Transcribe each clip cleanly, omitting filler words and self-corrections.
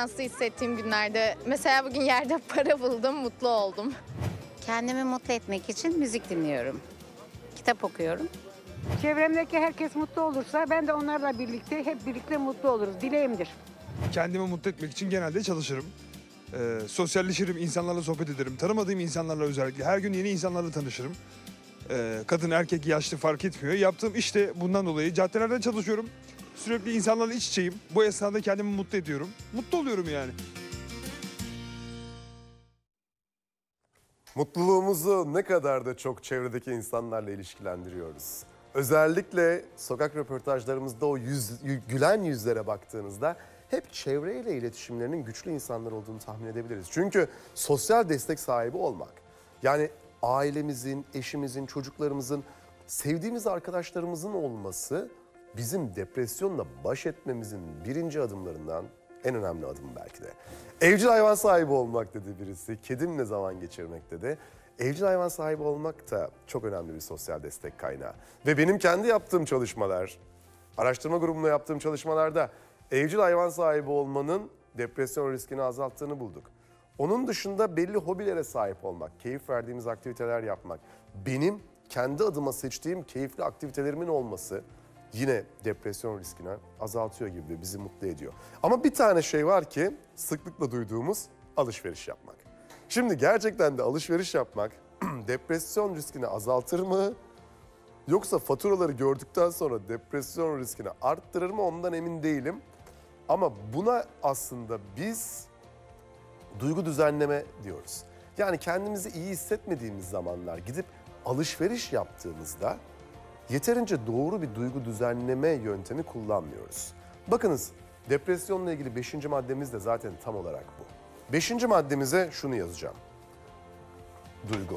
şanslı hissettiğim günlerde. Mesela bugün yerde para buldum, mutlu oldum. Kendimi mutlu etmek için müzik dinliyorum. Kitap okuyorum. Çevremdeki herkes mutlu olursa ben de onlarla birlikte hep birlikte mutlu oluruz. Dileğimdir. Kendimi mutlu etmek için genelde çalışırım. Sosyalleşirim, insanlarla sohbet ederim. Tanımadığım insanlarla özellikle. Her gün yeni insanlarla tanışırım. Kadın, erkek, yaşlı fark etmiyor. Yaptığım iş de bundan dolayı. Caddelerde çalışıyorum. Sürekli insanlarla iç içeyim. Bu esnada kendimi mutlu ediyorum. Mutlu oluyorum yani. Mutluluğumuzu ne kadar da çok çevredeki insanlarla ilişkilendiriyoruz. Özellikle sokak röportajlarımızda o gülen yüzlere baktığınızda hep çevreyle iletişimlerinin güçlü insanlar olduğunu tahmin edebiliriz. Çünkü sosyal destek sahibi olmak, yani ailemizin, eşimizin, çocuklarımızın, sevdiğimiz arkadaşlarımızın olması bizim depresyonla baş etmemizin birinci adımlarından en önemli adım belki de. Evcil hayvan sahibi olmak dedi birisi, kedimle zaman geçirmek dedi. Evcil hayvan sahibi olmak da çok önemli bir sosyal destek kaynağı. Ve benim kendi yaptığım çalışmalar, araştırma grubumla yaptığım çalışmalarda evcil hayvan sahibi olmanın depresyon riskini azalttığını bulduk. Onun dışında belli hobilere sahip olmak, keyif verdiğimiz aktiviteler yapmak, benim kendi adıma seçtiğim keyifli aktivitelerimin olması yine depresyon riskini azaltıyor gibi de bizi mutlu ediyor. Ama bir tane şey var ki sıklıkla duyduğumuz alışveriş yapmak. Şimdi gerçekten de alışveriş yapmak depresyon riskini azaltır mı? Yoksa faturaları gördükten sonra depresyon riskini arttırır mı ondan emin değilim. Ama buna aslında biz duygu düzenleme diyoruz. Yani kendimizi iyi hissetmediğimiz zamanlar gidip alışveriş yaptığımızda yeterince doğru bir duygu düzenleme yöntemi kullanmıyoruz. Bakınız, depresyonla ilgili 5. maddemiz de zaten tam olarak bu. 5. maddemize şunu yazacağım. Duygu.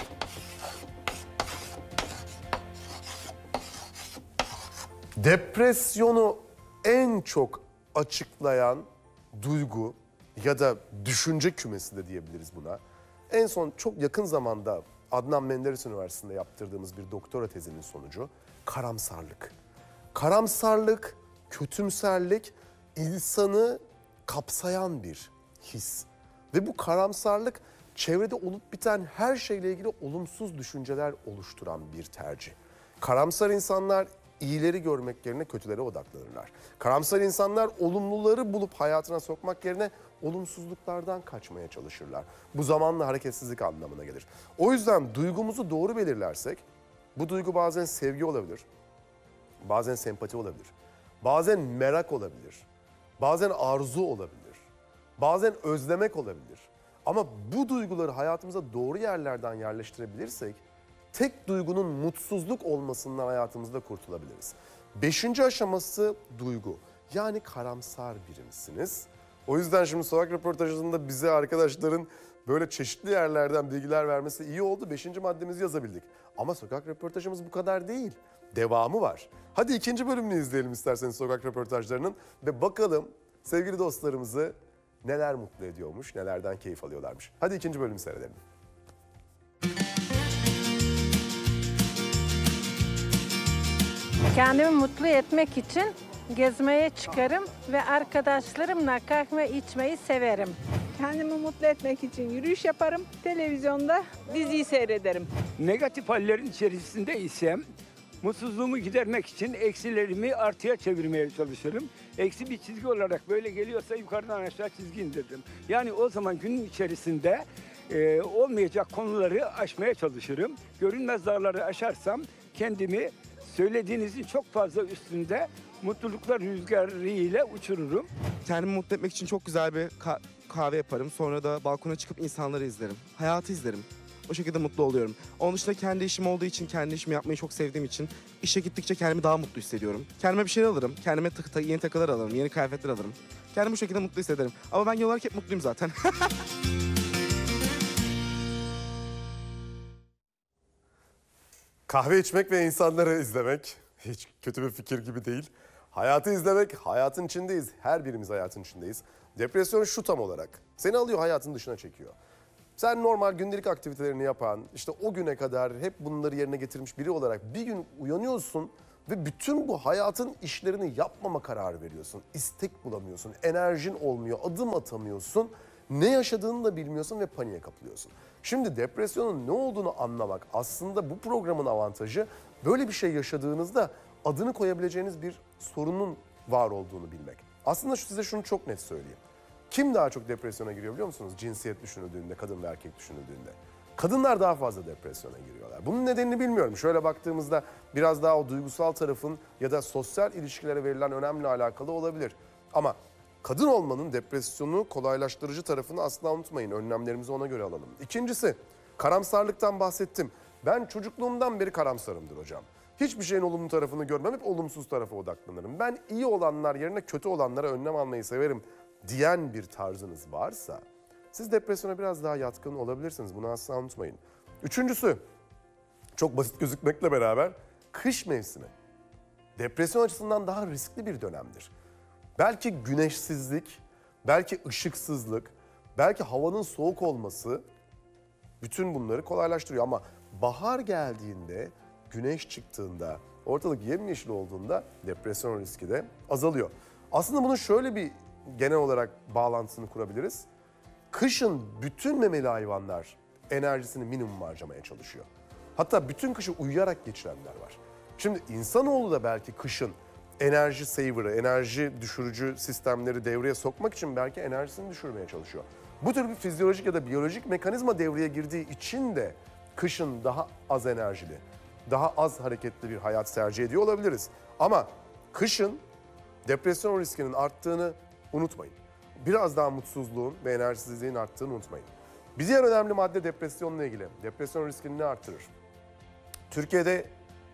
Depresyonu en çok açıklayan duygu ya da düşünce kümesi de diyebiliriz buna. En son çok yakın zamanda Adnan Menderes Üniversitesi'nde yaptırdığımız bir doktora tezinin sonucu karamsarlık. Karamsarlık, kötümserlik insanı kapsayan bir his. Ve bu karamsarlık çevrede olup biten her şeyle ilgili olumsuz düşünceler oluşturan bir tercih. Karamsar insanlar iyileri görmek yerine kötülere odaklanırlar. Karamsar insanlar olumluları bulup hayatına sokmak yerine olumsuzluklardan kaçmaya çalışırlar. Bu zamanla hareketsizlik anlamına gelir. O yüzden duygumuzu doğru belirlersek, bu duygu bazen sevgi olabilir, bazen sempati olabilir, bazen merak olabilir, bazen arzu olabilir, bazen özlemek olabilir. Ama bu duyguları hayatımıza doğru yerlerden yerleştirebilirsek, tek duygunun mutsuzluk olmasından hayatımızda kurtulabiliriz. 5. aşaması duygu. Yani karamsar biri misiniz? O yüzden şimdi sokak röportajında bize arkadaşların böyle çeşitli yerlerden bilgiler vermesi iyi oldu. 5. maddemizi yazabildik. Ama sokak röportajımız bu kadar değil. Devamı var. Hadi 2. bölümünü izleyelim isterseniz sokak röportajlarının. Ve bakalım sevgili dostlarımızı neler mutlu ediyormuş, nelerden keyif alıyorlarmış. Hadi 2. bölümü seyredelim. Kendimi mutlu etmek için gezmeye çıkarım ve arkadaşlarımla kahve içmeyi severim. Kendimi mutlu etmek için yürüyüş yaparım. Televizyonda diziyi seyrederim. Negatif hallerin içerisinde isem mutsuzluğumu gidermek için eksilerimi artıya çevirmeye çalışırım. Eksi bir çizgi olarak böyle geliyorsa yukarıdan aşağı çizgi indiririm. Yani o zaman günün içerisinde olmayacak konuları aşmaya çalışırım. Görünmez dağları aşarsam kendimi söylediğinizin çok fazla üstünde mutluluklar rüzgarı ile uçururum. Kendimi mutlu etmek için çok güzel bir kahve yaparım. Sonra da balkona çıkıp insanları izlerim. Hayatı izlerim. O şekilde mutlu oluyorum. Onun dışında kendi işim olduğu için, kendi işimi yapmayı çok sevdiğim için işe gittikçe kendimi daha mutlu hissediyorum. Kendime bir şeyler alırım. Kendime yeni takılar alırım, yeni kıyafetler alırım. Kendimi bu şekilde mutlu hissederim. Ama ben genel olarak hep mutluyum zaten. Kahve içmek ve insanları izlemek hiç kötü bir fikir gibi değil. Hayatı izlemek, hayatın içindeyiz. Her birimiz hayatın içindeyiz. Depresyon şu tam olarak. Seni alıyor, hayatın dışına çekiyor. Sen normal gündelik aktivitelerini yapan, işte o güne kadar hep bunları yerine getirmiş biri olarak bir gün uyanıyorsun ve bütün bu hayatın işlerini yapmama kararı veriyorsun. İstek bulamıyorsun, enerjin olmuyor, adım atamıyorsun. Ne yaşadığını da bilmiyorsun ve paniğe kapılıyorsun. Şimdi depresyonun ne olduğunu anlamak aslında bu programın avantajı. Böyle bir şey yaşadığınızda adını koyabileceğiniz bir sorunun var olduğunu bilmek. Aslında size şunu çok net söyleyeyim. Kim daha çok depresyona giriyor biliyor musunuz? Cinsiyet düşünüldüğünde, kadın ve erkek düşünüldüğünde. Kadınlar daha fazla depresyona giriyorlar. Bunun nedenini bilmiyorum. Şöyle baktığımızda biraz daha o duygusal tarafın ya da sosyal ilişkilere verilen önemle alakalı olabilir. Ama kadın olmanın depresyonu kolaylaştırıcı tarafını asla unutmayın. Önlemlerimizi ona göre alalım. İkincisi, karamsarlıktan bahsettim. Ben çocukluğumdan beri karamsarımdır hocam. Hiçbir şeyin olumlu tarafını görmem, hep olumsuz tarafa odaklanırım. Ben iyi olanlar yerine kötü olanlara önlem almayı severim diyen bir tarzınız varsa siz depresyona biraz daha yatkın olabilirsiniz. Bunu asla unutmayın. Üçüncüsü, çok basit gözükmekle beraber kış mevsimi. Depresyon açısından daha riskli bir dönemdir. Belki güneşsizlik, belki ışıksızlık, belki havanın soğuk olması bütün bunları kolaylaştırıyor. Ama bahar geldiğinde, güneş çıktığında, ortalık yemyeşil olduğunda depresyon riski de azalıyor. Aslında bunun şöyle bir genel olarak bağlantısını kurabiliriz. Kışın bütün memeli hayvanlar enerjisini minimum harcamaya çalışıyor. Hatta bütün kışı uyuyarak geçirenler var. Şimdi insanoğlu da belki kışın enerji saver'ı, enerji düşürücü sistemleri devreye sokmak için belki enerjisini düşürmeye çalışıyor. Bu tür bir fizyolojik ya da biyolojik mekanizma devreye girdiği için de kışın daha az enerjili, daha az hareketli bir hayat tercih ediyor olabiliriz. Ama kışın depresyon riskinin arttığını unutmayın. Biraz daha mutsuzluğun ve enerjisizliğin arttığını unutmayın. Bir diğer önemli madde depresyonla ilgili. Depresyon riskini ne arttırır? Türkiye'de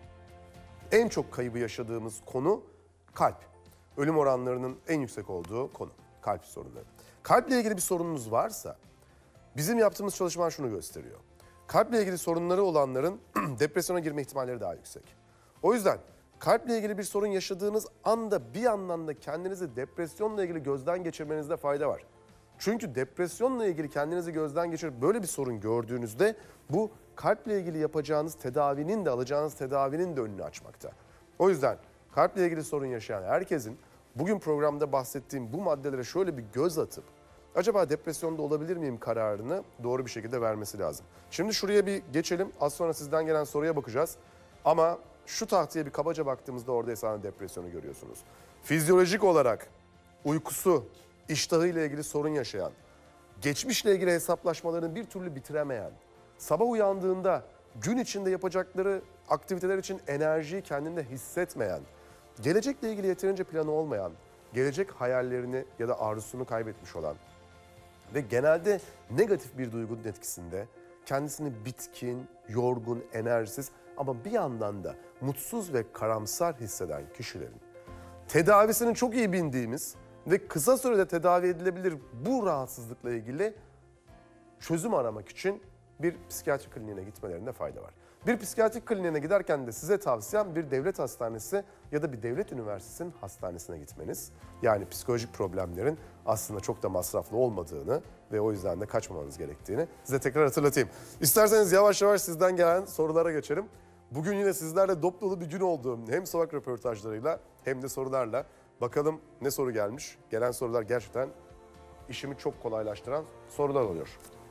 en çok kaybı yaşadığımız konu kalp. Ölüm oranlarının en yüksek olduğu konu kalp sorunları. Kalple ilgili bir sorununuz varsa bizim yaptığımız çalışmalar şunu gösteriyor. Kalple ilgili sorunları olanların depresyona girme ihtimalleri daha yüksek. O yüzden kalple ilgili bir sorun yaşadığınız anda bir yandan da kendinizi depresyonla ilgili gözden geçirmenizde fayda var. Çünkü depresyonla ilgili kendinizi gözden geçirip böyle bir sorun gördüğünüzde bu kalple ilgili yapacağınız tedavinin de alacağınız tedavinin de önünü açmakta. O yüzden kalple ilgili sorun yaşayan herkesin bugün programda bahsettiğim bu maddelere şöyle bir göz atıp acaba depresyonda olabilir miyim kararını doğru bir şekilde vermesi lazım. Şimdi şuraya bir geçelim. Az sonra sizden gelen soruya bakacağız. Ama şu tahtaya bir kabaca baktığımızda orada esasında depresyonu görüyorsunuz. Fizyolojik olarak uykusu, iştahıyla ilgili sorun yaşayan, geçmişle ilgili hesaplaşmalarını bir türlü bitiremeyen, sabah uyandığında gün içinde yapacakları aktiviteler için enerjiyi kendinde hissetmeyen, gelecekle ilgili yeterince planı olmayan, gelecek hayallerini ya da arzusunu kaybetmiş olan ve genelde negatif bir duygunun etkisinde kendisini bitkin, yorgun, enerjisiz ama bir yandan da mutsuz ve karamsar hisseden kişilerin tedavisinin çok iyi bildiğimiz ve kısa sürede tedavi edilebilir bu rahatsızlıkla ilgili çözüm aramak için bir psikiyatri kliniğine gitmelerinde fayda var. Bir psikiyatri kliniğine giderken de size tavsiyem bir devlet hastanesi ya da bir devlet üniversitesinin hastanesine gitmeniz. Yani psikolojik problemlerin aslında çok da masraflı olmadığını ve o yüzden de kaçmamanız gerektiğini size tekrar hatırlatayım. İsterseniz yavaş yavaş sizden gelen sorulara geçelim. Bugün yine sizlerle dop dolu bir gün oldu. Hem sokak röportajlarıyla hem de sorularla. Bakalım ne soru gelmiş. Gelen sorular gerçekten işimi çok kolaylaştıran sorular oluyor.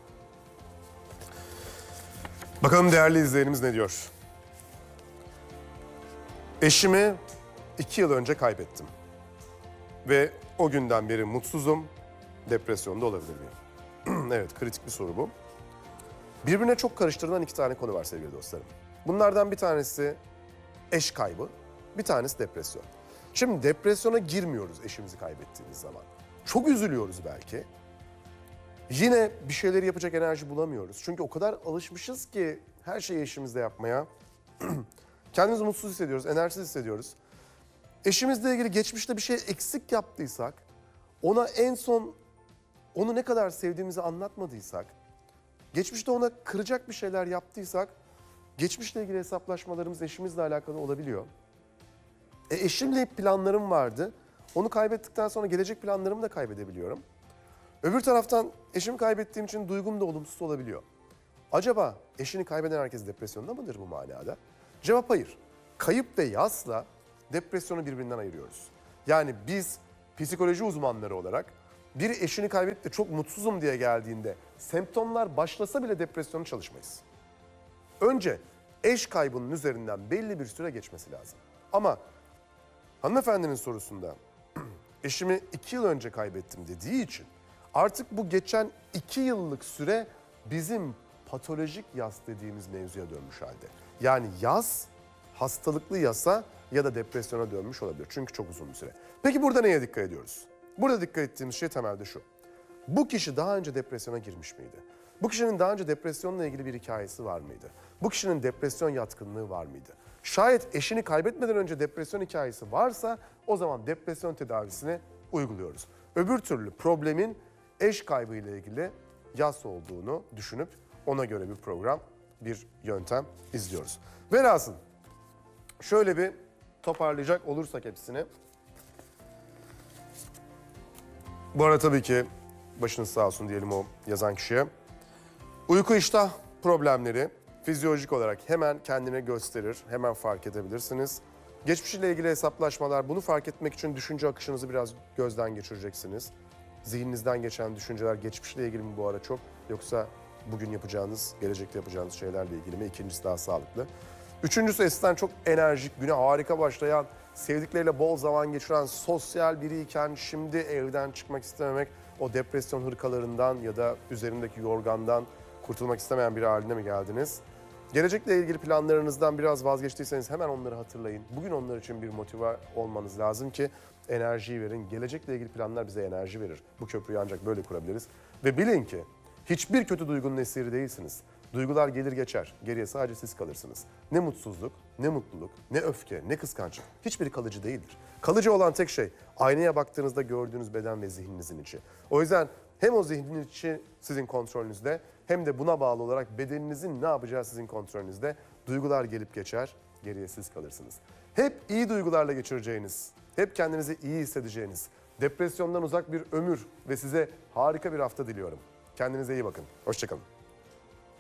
Bakalım değerli izleyenimiz ne diyor? Eşimi 2 yıl önce kaybettim. Ve o günden beri mutsuzum, depresyonda olabilir miyim? Evet, kritik bir soru bu. Birbirine çok karıştırılan 2 tane konu var sevgili dostlarım. Bunlardan bir tanesi eş kaybı, bir tanesi depresyon. Şimdi depresyona girmiyoruz eşimizi kaybettiğimiz zaman. Çok üzülüyoruz belki. Yine bir şeyleri yapacak enerji bulamıyoruz. Çünkü o kadar alışmışız ki her şeyi eşimizle yapmaya. Kendimizi mutsuz hissediyoruz, enerjisiz hissediyoruz. Eşimizle ilgili geçmişte bir şey eksik yaptıysak, ona en son onu ne kadar sevdiğimizi anlatmadıysak, geçmişte ona kıracak bir şeyler yaptıysak, geçmişle ilgili hesaplaşmalarımız eşimizle alakalı olabiliyor. Eşimle planlarım vardı. Onu kaybettikten sonra gelecek planlarımı da kaybedebiliyorum. Öbür taraftan eşimi kaybettiğim için duygum da olumsuz olabiliyor. Acaba eşini kaybeden herkes depresyonda mıdır bu manada? Cevap hayır. Kayıp ve yasla depresyonu birbirinden ayırıyoruz. Yani biz psikoloji uzmanları olarak biri eşini kaybedip de çok mutsuzum diye geldiğinde semptomlar başlasa bile depresyonu çalışmayız. Önce eş kaybının üzerinden belli bir süre geçmesi lazım. Ama hanımefendinin sorusunda eşimi 2 yıl önce kaybettim dediği için artık bu geçen 2 yıllık süre bizim patolojik yas dediğimiz mevzuya dönmüş halde. Yani yas, hastalıklı yasa ya da depresyona dönmüş olabilir. Çünkü çok uzun bir süre. Peki burada neye dikkat ediyoruz? Burada dikkat ettiğimiz şey temelde şu. Bu kişi daha önce depresyona girmiş miydi? Bu kişinin daha önce depresyonla ilgili bir hikayesi var mıydı? Bu kişinin depresyon yatkınlığı var mıydı? Şayet eşini kaybetmeden önce depresyon hikayesi varsa o zaman depresyon tedavisini uyguluyoruz. Öbür türlü problemin eş kaybı ile ilgili yas olduğunu düşünüp ona göre bir program, bir yöntem izliyoruz. Velhasıl şöyle bir toparlayacak olursak hepsini. Bu arada tabii ki başınız sağ olsun diyelim o yazan kişiye. Uyku iştah problemleri fizyolojik olarak hemen kendine gösterir, hemen fark edebilirsiniz. Geçmişle ilgili hesaplaşmalar, bunu fark etmek için düşünce akışınızı biraz gözden geçireceksiniz. Zihninizden geçen düşünceler geçmişle ilgili mi bu ara çok, yoksa bugün yapacağınız, gelecekte yapacağınız şeylerle ilgili mi? İkincisi daha sağlıklı. Üçüncüsü eskiden çok enerjik, güne harika başlayan, sevdikleriyle bol zaman geçiren, sosyal biriyken şimdi evden çıkmak istememek, o depresyon hırkalarından ya da üzerindeki yorgandan kurtulmak istemeyen biri haline mi geldiniz? Gelecekle ilgili planlarınızdan biraz vazgeçtiyseniz hemen onları hatırlayın. Bugün onlar için bir motive olmanız lazım ki enerjiyi verin. Gelecekle ilgili planlar bize enerji verir. Bu köprüyü ancak böyle kurabiliriz. Ve bilin ki hiçbir kötü duygunun esiri değilsiniz. Duygular gelir geçer. Geriye sadece siz kalırsınız. Ne mutsuzluk, ne mutluluk, ne öfke, ne kıskançlık. Hiçbiri kalıcı değildir. Kalıcı olan tek şey aynaya baktığınızda gördüğünüz beden ve zihninizin içi. O yüzden hem o zihnin içi sizin kontrolünüzde hem de buna bağlı olarak bedeninizin ne yapacağı sizin kontrolünüzde. Duygular gelip geçer, geriye siz kalırsınız. Hep iyi duygularla geçireceğiniz, hep kendinizi iyi hissedeceğiniz, depresyondan uzak bir ömür ve size harika bir hafta diliyorum. Kendinize iyi bakın. Hoşça kalın.